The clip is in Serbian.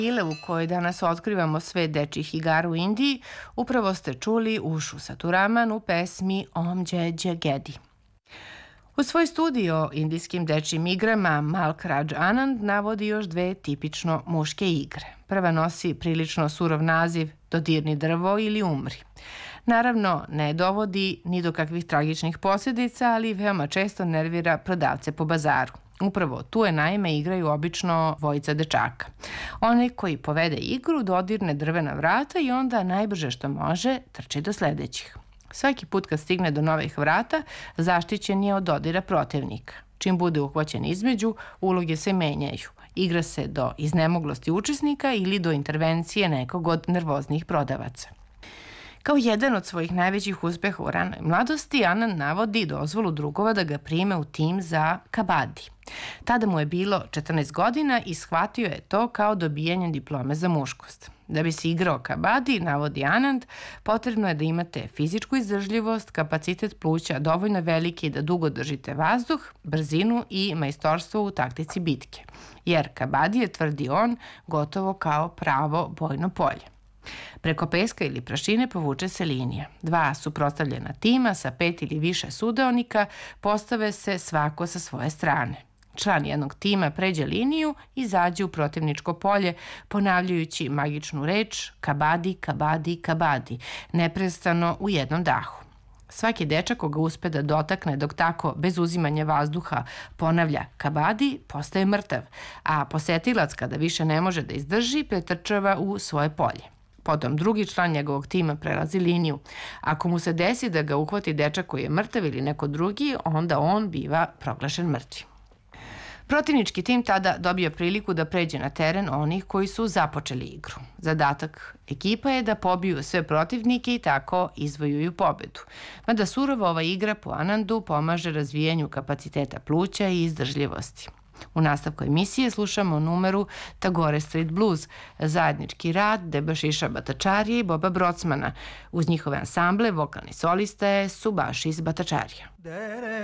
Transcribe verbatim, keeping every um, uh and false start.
Ile u kojoj danas otkrivamo svet dečjih igara u Indiji, upravo ste čuli Ušu Saturaman u pesmi Om Dje Dje Gedi. U svoj studiji o indijskim dečjim igrama Malk Raj Anand navodi još dve tipično muške igre. Prva nosi prilično surov naziv Dodirni drvo ili umri. Naravno, ne dovodi ni do kakvih tragičnih posljedica, ali veoma često nervira prodavce po bazaru. Upravo tu je naime igraju obično dvojica dečaka. Onaj koji povede igru dodirne drvena vrata i onda najbrže što može trči do sledećih. Svaki put kad stigne do novih vrata, zaštićen je od dodira protivnika. Čim bude uhvaćen između, uloge se menjaju. Igra se do iznemoglosti učesnika ili do intervencije nekog od nervoznih prodavaca. Kao jedan od svojih najvećih uspeha u ranoj mladosti, Anand navodi dozvolu drugova da ga prime u tim za kabadi. Tada mu je bilo četrnaest godina i shvatio je to kao dobijanje diplome za muškost. Da bi se igrao kabadi, navodi Anand, potrebno je da imate fizičku izdržljivost, kapacitet pluća dovoljno veliki da dugo držite vazduh, brzinu i majstorstvo u taktici bitke. Jer kabadi je, tvrdi on, gotovo kao pravo bojno polje. Preko peska ili prašine povuče se linija. Dva suprotstavljena tima sa pet ili više sudeonika postave se svako sa svoje strane. Član jednog tima pređe liniju i zađe u protivničko polje, ponavljajući magičnu reč kabadi, kabadi, kabadi, neprestano u jednom dahu. Svaki dečak koga uspe da dotakne dok tako, bez uzimanja vazduha, ponavlja kabadi, postaje mrtav, a posetilac kada više ne može da izdrži, pretrčava u svoje polje. Potom drugi član njegovog tima prelazi liniju. Ako mu se desi da ga uhvati dečak koji je mrtav ili neko drugi, onda on biva proglašen mrtvim. Protivnički tim tada dobija priliku da pređe na teren onih koji su započeli igru. Zadatak ekipa je da pobiju sve protivnike i tako izvojuju pobedu. Mada surova ova igra po Anandu pomaže razvijanju kapaciteta pluća i izdržljivosti. U nastavku emisije slušamo numeru Tagore Street Blues, zajednički rad Debashiša Bhattacharya i Boba Brocmana. Uz njihove ansamble vokalni soliste su Subhashis Bhattacharya.